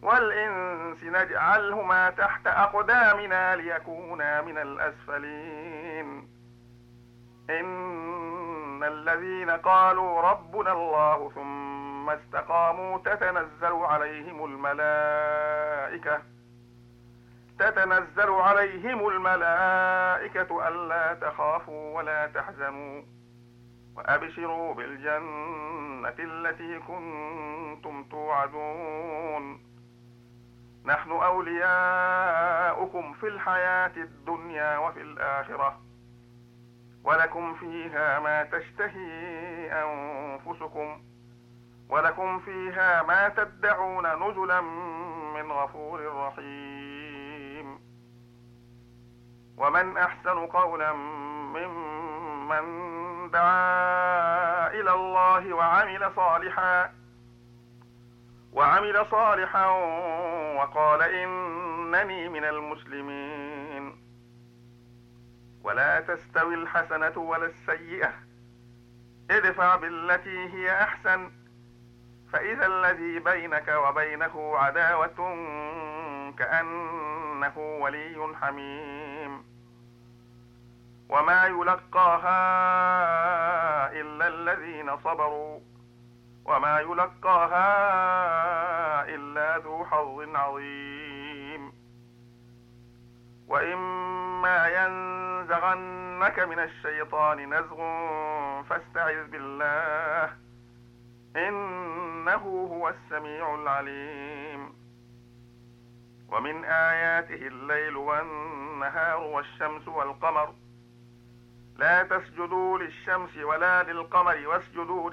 والإنس نجعلهما تحت أقدامنا ليكونا من الأسفلين إن الذين قالوا ربنا الله ثم استقاموا تتنزل عليهم الملائكة ألا تخافوا ولا تحزنوا وأبشروا بالجنة التي كنتم توعدون نحن أولياؤكم في الحياة الدنيا وفي الآخرة ولكم فيها ما تشتهي أنفسكم ولكم فيها ما تدعون نزلا من غفور رحيم ومن أحسن قولا ممن دعا إلى الله وعمل صالحا وقال إنني من المسلمين ولا تستوي الحسنة ولا السيئة ادفع بالتي هي أحسن فإذا الذي بينك وبينه عداوة كأنه ولي حميم وما يلقاها إلا الذين صبروا وما يلقاها إلا ذو حظ عظيم وإما ينزغنك من الشيطان نزغ فاستعذ بالله إنه هو السميع العليم ومن آياته الليل والنهار والشمس والقمر لا تسجدوا للشمس ولا للقمر واسجدوا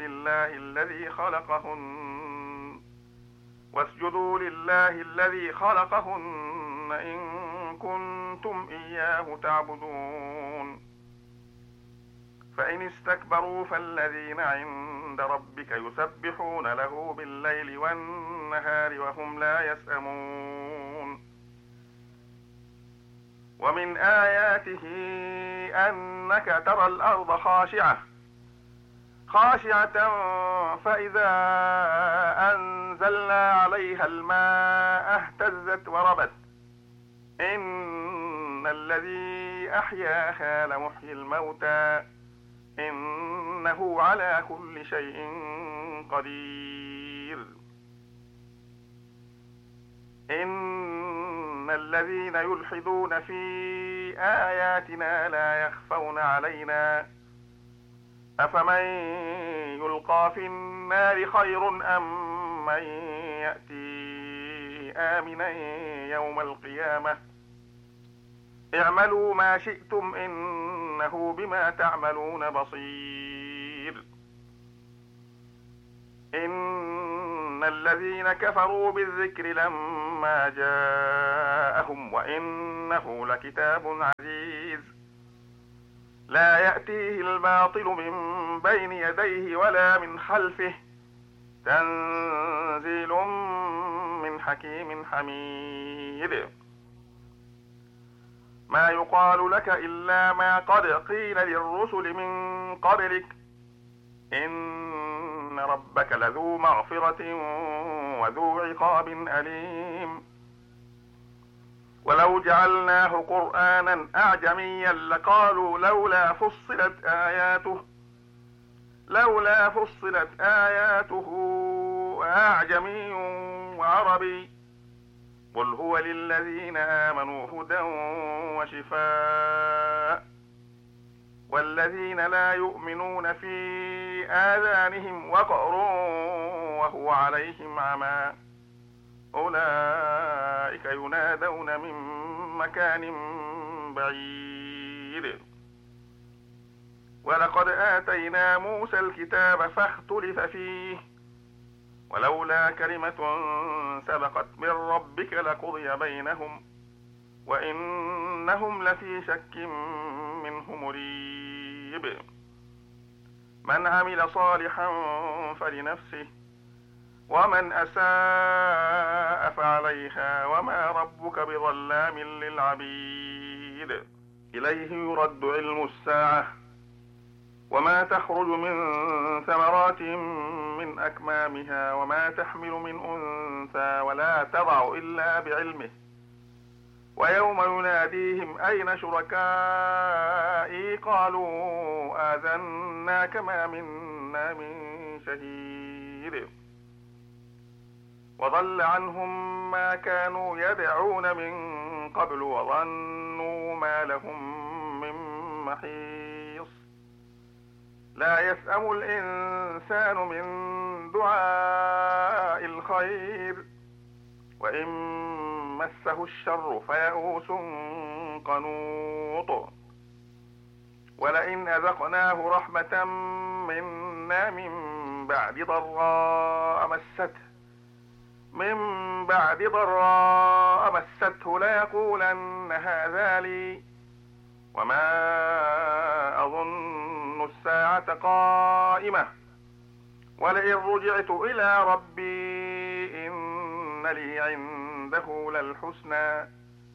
لله الذي خلقهن إن كنتم إياه تعبدون فإن استكبروا فالذين عند ربك يسبحون له بالليل والنهار وهم لا يسأمون ومن آياته أنك ترى الأرض خاشعة فإذا أنزلنا عليها الماء اهتزت وربت إن الذي أحياها لمحيي الموتى إنه على كل شيء قدير إن الذين يلحدون في آياتنا لا يخفون علينا أفمن يلقى في النار خير أم من يأتي آمنا يوم القيامة اعملوا ما شئتم إنه بما تعملون بصير إن الذين كفروا بالذكر لما جاءهم وإنه لكتاب عزيز لا يأتيه الباطل من بين يديه ولا من خلفه تنزيل من حكيم حميد ما يقال لك إلا ما قد قيل للرسل من قبلك إن ربك لذو مغفرة وذو عقاب أليم ولو جعلناه قرآنا أعجميا لقالوا لولا فصلت آياته أعجمي وعربي قل هو للذين آمنوا هدى وشفاء والذين لا يؤمنون في آذانهم وقر وهو عليهم عمى أولئك ينادون من مكان بعيد ولقد آتينا موسى الكتاب فاختلف فيه ولولا كلمة سبقت من ربك لقضي بينهم وإنهم لفي شك منه مريب من عمل صالحا فلنفسه ومن أساء فعليها وما ربك بظلام للعبيد إليه يرد علم الساعة وما تخرج من ثمرات من أكمامها وما تحمل من أنثى ولا تضع إلا بعلمه. ويوم يناديهم أين شركائي قالوا آذناك ما منا من شهيد. وضل عنهم ما كانوا يدعون من قبل وظنوا ما لهم من محيص. لا يسأم الإنسان من دعاء الخير وإن مسه الشر فيئوس قنوط. ولئن أذقناه رحمة منا من بعد ضراء مسته ليقولن هذا لي وما أظن الساعة قائمة ولئن رجعت إلى ربي إن لي عنده للحسنى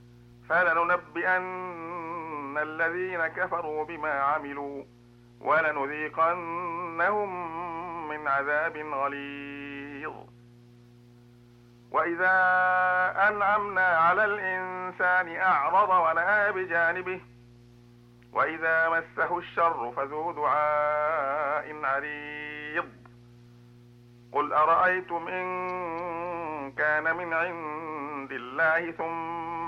فلننبئن الذين كفروا بما عملوا ولنذيقنهم من عذاب غليظ. وإذا أنعمنا على الإنسان أعرض ونأى بجانبه وإذا مسه الشر فذو دعاء عريض. قل أرأيتم إن كان من عند الله ثم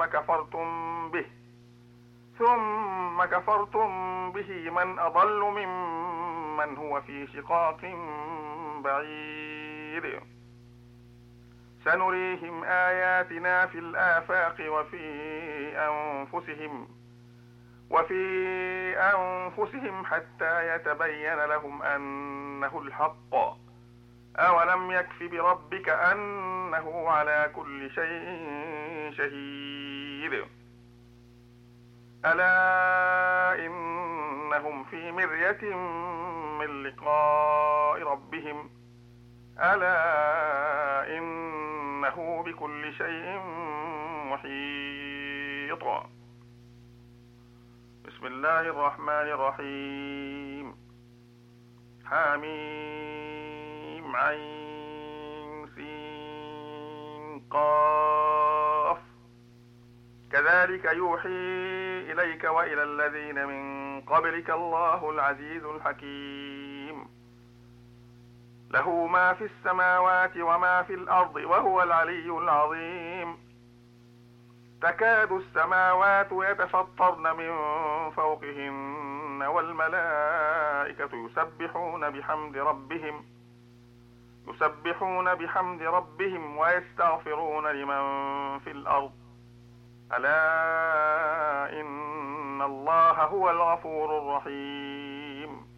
كفرتم به من أضل ممن هو في شقاق بعيد. سنريهم آياتنا في الآفاق وفي أنفسهم حتى يتبين لهم أنه الحق. أولم يكف بربك أنه على كل شيء شهيد. ألا إنهم في مرية من لقاء ربهم ألا إنه بكل شيء محيط. بسم الله الرحمن الرحيم. حميم عين سين قاف. كذلك يوحي إليك وإلى الذين من قبلك الله العزيز الحكيم. له ما في السماوات وما في الأرض وهو العلي العظيم. تكاد السماوات يتفطرن من فوقهن والملائكة يسبحون بحمد ربهم ويستغفرون لمن في الأرض ألا إن الله هو الغفور الرحيم.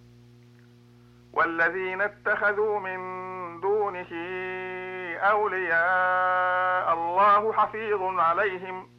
والذين اتخذوا من دونه أولياء الله حفيظ عليهم